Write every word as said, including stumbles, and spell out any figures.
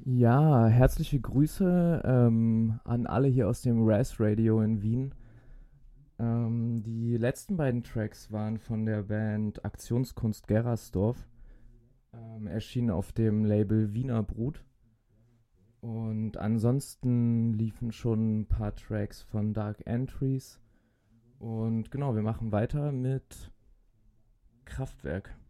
Ja, herzliche Grüße ähm, an alle hier aus dem Raz Radio in Wien. Ähm, die letzten beiden Tracks waren von der Band Aktionskunst Gerasdorf, ähm, erschienen auf dem Label Wiener Brut. Und ansonsten liefen schon ein paar Tracks von Dark Entries. Und genau, wir machen weiter mit Kraftwerk.